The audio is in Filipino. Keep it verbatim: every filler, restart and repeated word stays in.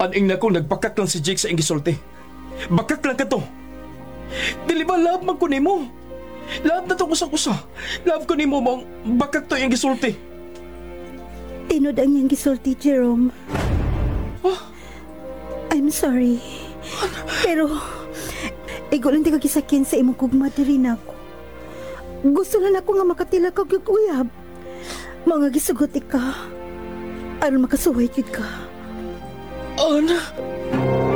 Laing na ko nagpakak lang si Jake sa ing gisulti. Bakak lang ka to. Dili ba love man ko nimo? Love na to kusa-kusa. Love ko nimo mong bakak to ing gisulti. Tinod ang iyang gisulti, Jerome. Oh, I'm sorry. Pero, ikaw lang di ka gisakin sa imong kugma diri nako. Gusto na nako nga makatila ka gyud uyab. Mga gisugot ka. Aron makasuway gyud ka. Ana.